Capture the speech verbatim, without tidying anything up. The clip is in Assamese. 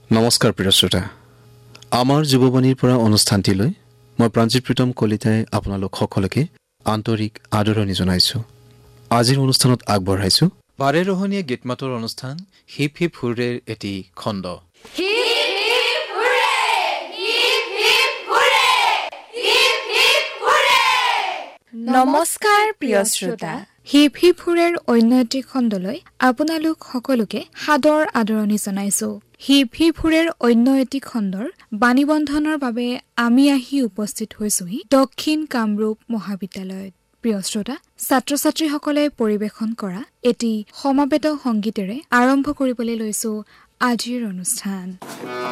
নমস্কাৰ প্ৰিয় শ্ৰোতা, আমাৰ যুৱবাণীৰ পৰা অনুষ্ঠানটিলৈ মই প্ৰাঞ্জিত প্ৰীতম কলিতাই আপোনালোক সকলোকে আন্তৰিক আদৰণি জনাইছোঁ। আজিৰ অনুষ্ঠানত আগবঢ়াইছোঁ বাৰেৰহণীয়া গীতমাতৰ অনুষ্ঠান হিপ হিপ হুৰেৰ এটি খণ্ড। নমস্কাৰ প্ৰিয় শ্ৰোতা, হিপ হিপ হুৰেৰ অন্য এটি খণ্ডলৈ আপোনালোক সকলোকে সাদৰ আদৰণি জনাইছো। হিপ হিপ হুৰেৰ অন্য এটি খণ্ডৰ বাণীবন্ধনৰ বাবে আমি আহি উপস্থিত হৈছোহি দক্ষিণ কামৰূপ মহাবিদ্যালয়ত। প্ৰিয় শ্ৰোতা, ছাত্ৰ ছাত্ৰীসকলে পৰিৱেশন কৰা এটি সমাবেত সংগীতেৰে আৰম্ভ কৰিবলৈ লৈছো আজিৰ অনুষ্ঠান।